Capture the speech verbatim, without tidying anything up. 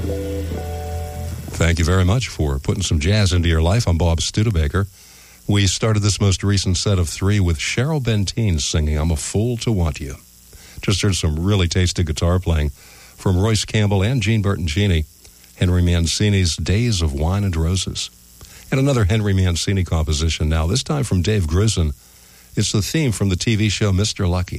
Thank you very much for putting some jazz into your life. I'm Bob Studebaker. We started this most recent set of three with Cheryl Benteen singing I'm a Fool to Want You. Just heard some really tasty guitar playing from Royce Campbell and Gene Bertoncini, Henry Mancini's Days of Wine and Roses. And another Henry Mancini composition now, this time from Dave Grusin. It's the theme from the T V show Mister Lucky.